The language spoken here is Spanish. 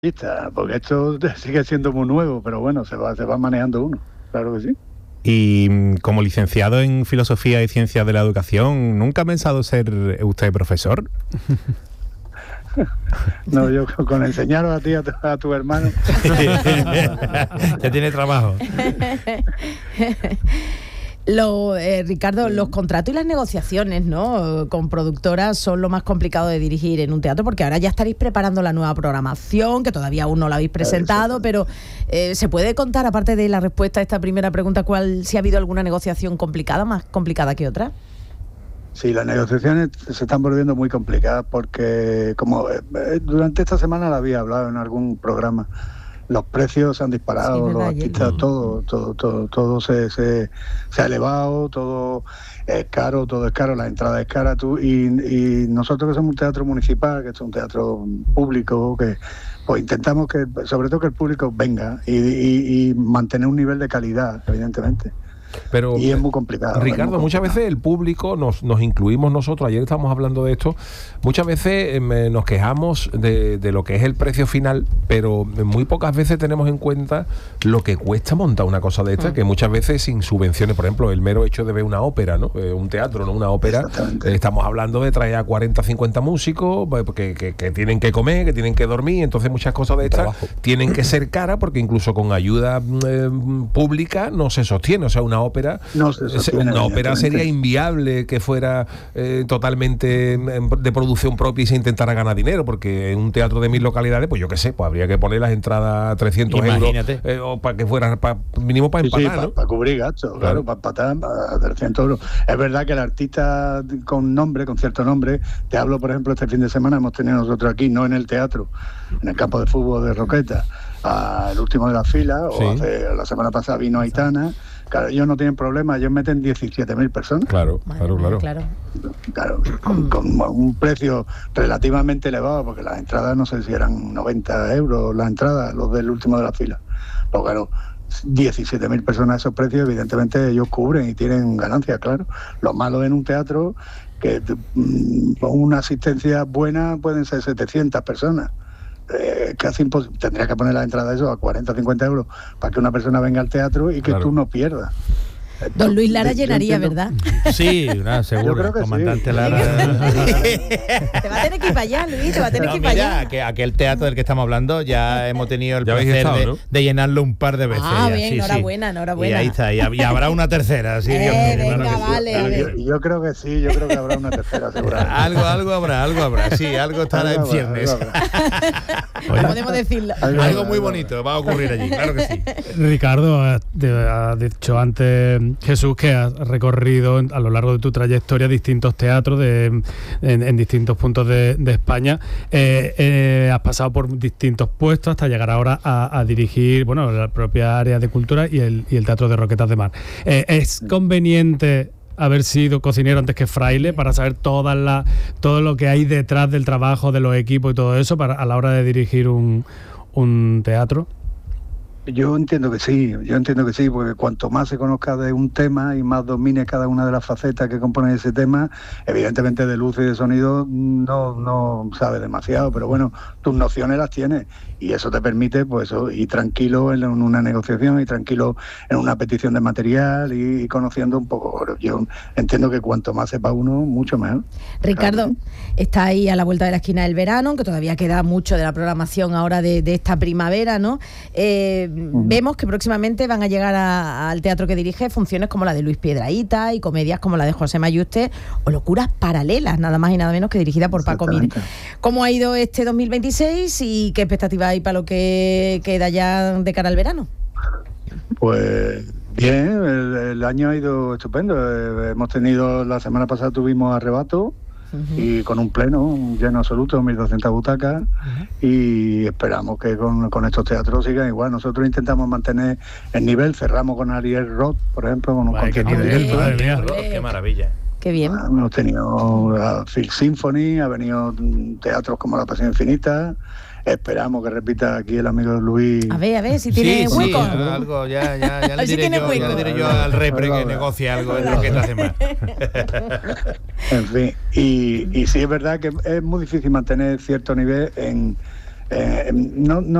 porque esto sigue siendo muy nuevo, pero bueno, se va manejando uno, claro que sí. Y como licenciado en Filosofía y Ciencias de la Educación, ¿nunca ha pensado ser usted profesor? No, yo con enseñaros a ti, a tu hermano. Ya tiene trabajo. Ricardo, los contratos y las negociaciones, ¿no?, con productoras son lo más complicado de dirigir en un teatro, porque ahora ya estaréis preparando la nueva programación, que todavía aún no la habéis presentado, pero ¿se puede contar, aparte de la respuesta a esta primera pregunta, si ha habido alguna negociación complicada, más complicada que otra? Sí, las negociaciones se están volviendo muy complicadas porque, como durante esta semana lo había hablado en algún programa, los precios se han disparado, sí, los artistas, todo se ha elevado, todo es caro, la entrada es cara, y nosotros que somos un teatro municipal, que es un teatro público, que pues intentamos que, sobre todo, que el público venga y mantener un nivel de calidad, evidentemente. Pero, y es muy complicado. Ricardo, muchas veces el público, nos incluimos nosotros, ayer estábamos hablando de esto, muchas veces nos quejamos de lo que es el precio final, pero muy pocas veces tenemos en cuenta lo que cuesta montar una cosa de esta, que muchas veces sin subvenciones, por ejemplo, el mero hecho de ver una ópera, ¿no? Un teatro, no una ópera, estamos hablando de traer a 40, 50 músicos que tienen que comer, que tienen que dormir, entonces muchas cosas de estas tienen que ser caras, porque incluso con ayuda pública no se sostiene, o sea, una ópera sería inviable que fuera totalmente de producción propia y se intentara ganar dinero, porque en un teatro de 1000 localidades, pues yo qué sé, pues habría que poner las entradas a 300 euros, o para que fuera mínimo para empatar, ¿no? Para cubrir gastos, claro, para empatar a 300 euros. Es verdad que el artista con cierto nombre, te hablo, por ejemplo, este fin de semana hemos tenido nosotros aquí, no en el teatro, en el campo de fútbol de Roqueta, el último de la fila, o la semana pasada vino Aitana. Claro, ellos no tienen problema, ellos meten 17.000 personas. Claro. Con un precio relativamente elevado, porque las entradas, no sé si eran 90 euros las entradas, los del último de la fila. Pero claro, 17.000 personas a esos precios, evidentemente ellos cubren y tienen ganancias, claro. Lo malo en un teatro, que con una asistencia buena pueden ser 700 personas. Casi imposible. Tendría que poner la entrada a 40 o 50 euros para que una persona venga al teatro y que tú no pierdas. Don Luis Lara llenaría, ¿verdad? Sí, seguro. Yo creo que comandante sí. Lara. Te va a tener que ir para allá, Luis, te va a tener que ir para allá. Que aquel teatro del que estamos hablando ya hemos tenido el placer de llenarlo un par de veces. Bien, enhorabuena. Y ahí está, y habrá una tercera, sí, Dios mío. Venga, vale. Yo creo que sí, yo creo que habrá una tercera, seguramente. Algo habrá, sí, algo estará en ciernes. Podemos decirlo. Algo muy bonito va a ocurrir allí, claro que sí. Ricardo, ha dicho antes Jesús que has recorrido a lo largo de tu trayectoria distintos teatros en distintos puntos de España. Has pasado por distintos puestos hasta llegar ahora a dirigir la propia área de cultura y el Teatro de Roquetas de Mar. ¿Es conveniente haber sido cocinero antes que fraile para saber todo lo que hay detrás del trabajo de los equipos y todo eso a la hora de dirigir un teatro? Yo entiendo que sí, porque cuanto más se conozca de un tema y más domine cada una de las facetas que componen ese tema, evidentemente de luz y de sonido no sabe demasiado, pero bueno, tus nociones las tienes y eso te permite pues ir tranquilo en una negociación y tranquilo en una petición de material y conociendo un poco. Yo entiendo que cuanto más sepa uno, mucho mejor. Ricardo, está ahí a la vuelta de la esquina del verano, que todavía queda mucho de la programación ahora de esta primavera, ¿no? Vemos que próximamente van a llegar al teatro que dirige funciones como la de Luis Piedrahíta y comedias como la de José Mayuste o Locuras Paralelas, nada más y nada menos, que dirigida por Paco Mir. ¿Cómo ha ido este 2026 y qué expectativas hay para lo que queda ya de cara al verano? Pues bien, el año ha ido estupendo. Hemos tenido, la semana pasada tuvimos Arrebato, y con un lleno absoluto, 1.200 butacas, y esperamos que con estos teatros sigan igual. Nosotros intentamos mantener el nivel, cerramos con Ariel Roth, por ejemplo, con un concierto. ¡Qué maravilla! ¡Qué bien! Hemos tenido a Phil Symphony, ha venido teatros como La Pasión Infinita. Esperamos que repita aquí el amigo Luis. A ver si tiene hueco. Sí, algo, ya le diré yo al repre que negocie algo en lo que te hace más. En fin, y sí es verdad que es muy difícil mantener cierto nivel en no